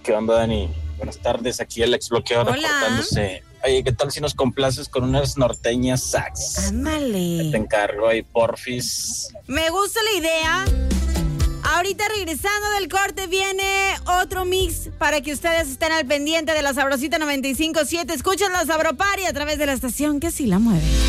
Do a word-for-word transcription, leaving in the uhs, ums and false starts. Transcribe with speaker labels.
Speaker 1: ¿Qué onda, Dani? Buenas tardes, aquí el exbloqueo reportándose. Oye, ¿qué tal si nos complaces con unas norteñas sax?
Speaker 2: Ándale.
Speaker 1: Te encargo ahí, porfis.
Speaker 2: Me gusta la idea. Ahorita regresando del corte viene otro mix para que ustedes estén al pendiente de la Sabrosita noventa y cinco punto siete. Escuchen la Sabropari a través de la estación que sí la mueve.